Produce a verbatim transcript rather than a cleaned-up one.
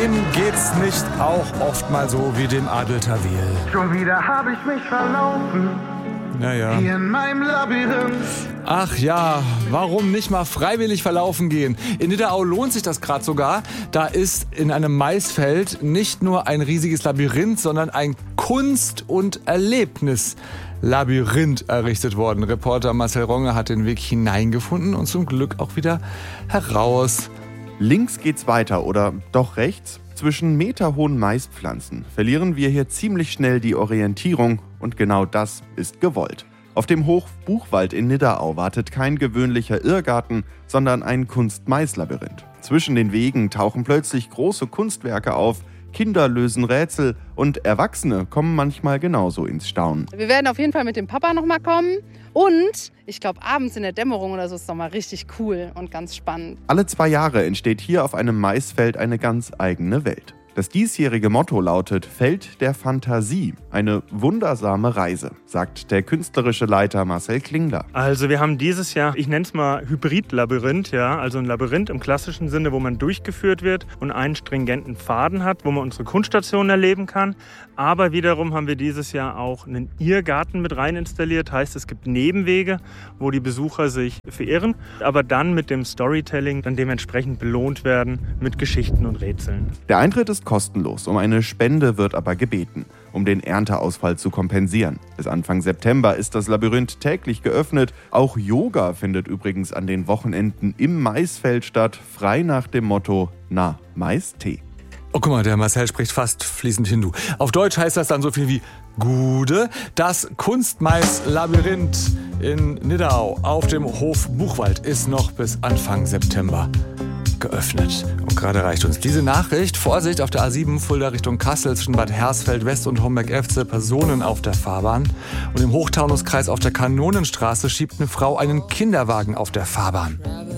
Wem geht's nicht auch oft mal so wie dem Adel Tawil? Schon wieder habe ich mich verlaufen. Naja. Hier in meinem Labyrinth. Ach ja, warum nicht mal freiwillig verlaufen gehen? In Nidderau lohnt sich das gerade sogar. Da ist in einem Maisfeld nicht nur ein riesiges Labyrinth, sondern ein Kunst- und Erlebnislabyrinth errichtet worden. Reporter Marcel Ronge hat den Weg hineingefunden und zum Glück auch wieder heraus. Links geht's weiter oder doch rechts? Zwischen meterhohen Maispflanzen verlieren wir hier ziemlich schnell die Orientierung und genau das ist gewollt. Auf dem Hof Buchwald in Nidderau wartet kein gewöhnlicher Irrgarten, sondern ein Kunst-Mais-Labyrinth. Zwischen den Wegen tauchen plötzlich große Kunstwerke auf, Kinder lösen Rätsel und Erwachsene kommen manchmal genauso ins Staunen. Wir werden auf jeden Fall mit dem Papa noch mal kommen und ich glaube abends in der Dämmerung oder so ist es noch mal richtig cool und ganz spannend. Alle zwei Jahre entsteht hier auf einem Maisfeld eine ganz eigene Welt. Das diesjährige Motto lautet Feld der Fantasie, eine wundersame Reise, sagt der künstlerische Leiter Marcel Klingler. Also wir haben dieses Jahr, ich nenne es mal Hybrid-Labyrinth, ja, also ein Labyrinth im klassischen Sinne, wo man durchgeführt wird und einen stringenten Faden hat, wo man unsere Kunststationen erleben kann. Aber wiederum haben wir dieses Jahr auch einen Irrgarten mit rein installiert, heißt es gibt Nebenwege, wo die Besucher sich verirren, aber dann mit dem Storytelling dann dementsprechend belohnt werden mit Geschichten und Rätseln. Der Eintritt ist kostenlos, um eine Spende wird aber gebeten, um den Ernteausfall zu kompensieren. Bis Anfang September ist das Labyrinth täglich geöffnet. Auch Yoga findet übrigens an den Wochenenden im Maisfeld statt, frei nach dem Motto, na, Mais-Tee. Oh, guck mal, der Marcel spricht fast fließend Hindu. Auf Deutsch heißt das dann so viel wie Gude. Das Kunstmais-Labyrinth in Nidderau auf dem Hof Buchwald ist noch bis Anfang September geöffnet. Und gerade reicht uns diese Nachricht. Vorsicht auf der A sieben, Fulda Richtung Kassel zwischen Bad Hersfeld West und Homberg-Efze, Personen auf der Fahrbahn. Und im Hochtaunuskreis auf der Kanonenstraße schiebt eine Frau einen Kinderwagen auf der Fahrbahn.